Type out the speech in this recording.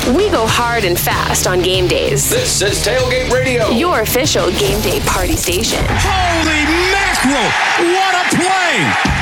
We go hard and fast on game days. This is Tailgate Radio, your official game day party station. Holy mackerel! What a play!